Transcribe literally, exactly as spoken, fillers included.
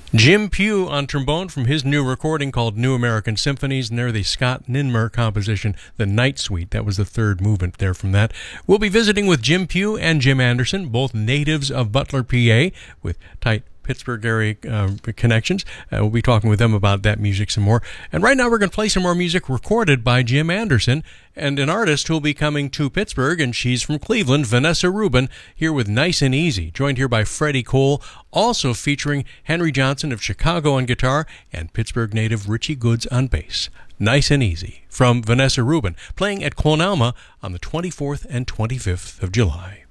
Jim Pugh on trombone from his new recording called New American Symphonies, and they're the Scott Ninmer composition, The Night Suite. That was the third movement there from that. We'll be visiting with Jim Pugh and Jim Anderson, both natives of Butler, P A, with tight Pittsburgh area uh, connections. Uh, we'll be talking with them about that music some more. And right now we're going to play some more music recorded by Jim Anderson and an artist who will be coming to Pittsburgh, and she's from Cleveland, Vanessa Rubin, here with Nice and Easy, joined here by Freddie Cole, also featuring Henry Johnson of Chicago on guitar and Pittsburgh native Richie Goods on bass. Nice and Easy from Vanessa Rubin, playing at Clonalma on the twenty-fourth and twenty-fifth of July.